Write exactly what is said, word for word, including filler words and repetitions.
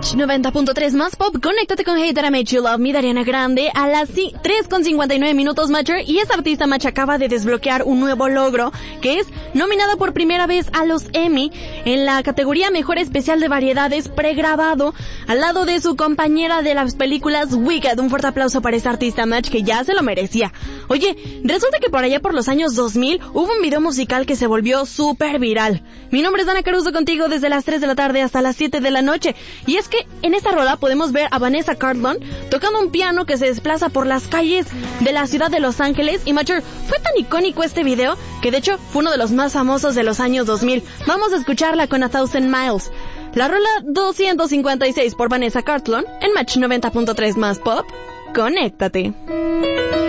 Match noventa punto tres más pop, conéctate con Hey That I Made You Love Me de Ariana Grande a las tres con cincuenta y nueve minutos, Matcher. Y esta artista, Match, acaba de desbloquear un nuevo logro, que es nominada por primera vez a los Emmy en la categoría Mejor Especial de Variedades pregrabado, al lado de su compañera de las películas Wicked. Un fuerte aplauso para esta artista, Match, que ya se lo merecía. Oye, resulta que por allá por los años dos mil hubo un video musical que se volvió súper viral. Mi nombre es Dana Caruso, contigo desde las tres de la tarde hasta las siete de la noche. Y es que en esta rola podemos ver a Vanessa Carlton tocando un piano que se desplaza por las calles de la ciudad de Los Ángeles. Y Matcher, fue tan icónico este video que de hecho fue uno de los más famosos de los años dos mil. Vamos a escucharla con A Thousand Miles. La rola doscientos cincuenta y seis por Vanessa Carlton en Match noventa punto tres más pop. Conéctate.